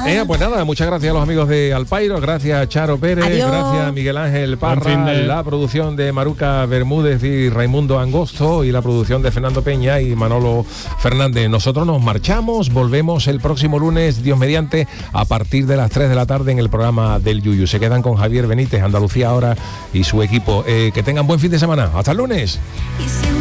Pues nada, muchas gracias a los amigos de Alpairo, gracias a Charo Pérez, Adiós. gracias a Miguel Ángel Parra, la producción de Maruca Bermúdez y Raimundo Angosto y la producción de Fernando Peña y Manolo Fernández. Nosotros nos marchamos, volvemos el próximo lunes, Dios mediante, a partir de las 3 de la tarde en el programa del Yuyu. Se quedan con Javier Benítez, Andalucía Ahora y su equipo. Que tengan buen fin de semana. Hasta el lunes.